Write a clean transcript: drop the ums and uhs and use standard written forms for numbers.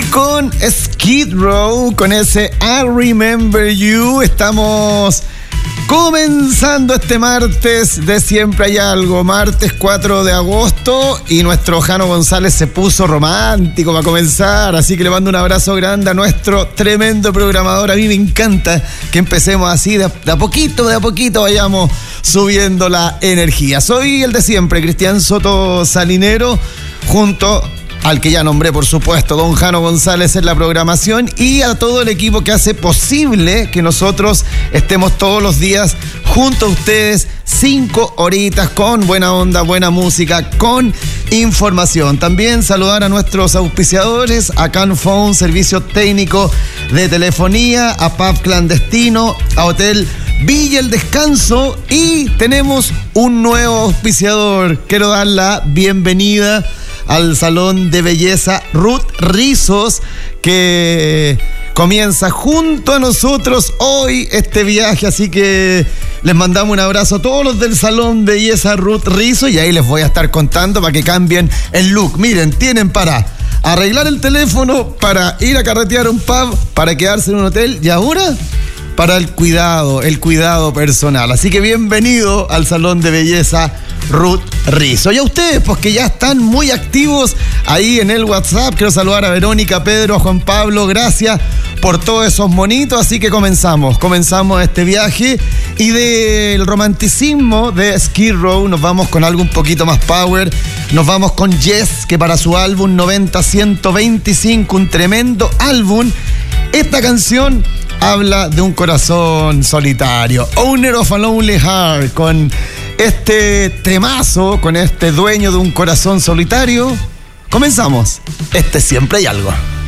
con Skid Row, con ese I Remember You. Estamos comenzando este martes de Siempre Hay Algo, martes 4 de agosto, y nuestro Jano González se puso romántico para comenzar, así que le mando un abrazo grande a nuestro tremendo programador. A mí me encanta que empecemos así, de a poquito vayamos subiendo la energía. Soy el de siempre, Cristian Soto Salinero, junto al que ya nombré, por supuesto, don Jano González en la programación, y a todo el equipo que hace posible que nosotros estemos todos los días junto a ustedes, 5 horitas con buena onda, buena música, con información. También saludar a nuestros auspiciadores, a Canphone, servicio técnico de telefonía, a Pub Clandestino, a Hotel Villa El Descanso, y tenemos un nuevo auspiciador. Quiero dar la bienvenida al Salón de Belleza Ruth Rizos, que comienza junto a nosotros hoy este viaje, así que les mandamos un abrazo a todos los del Salón de Belleza Ruth Rizos, y ahí les voy a estar contando para que cambien el look. Miren, tienen para arreglar el teléfono, para ir a carretear a un pub, para quedarse en un hotel, y ahora para el cuidado personal. Así que bienvenido al Salón de Belleza Ruth Rizzo. Y a ustedes, pues que ya están muy activos ahí en el WhatsApp. Quiero saludar a Verónica, a Pedro, a Juan Pablo. Gracias por todos esos monitos. Así que comenzamos este viaje. Y del romanticismo de Skid Row nos vamos con algo un poquito más power. Nos vamos con Yes, que para su álbum 90-125, un tremendo álbum, esta canción habla de un corazón solitario. Owner of a Lonely Heart, con este temazo, con este dueño de un corazón solitario. Comenzamos. Siempre Hay Algo.